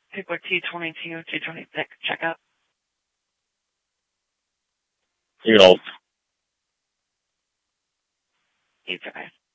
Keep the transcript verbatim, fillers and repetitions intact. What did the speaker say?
People T twenty-two, T twenty-six checkup. You know. It's okay.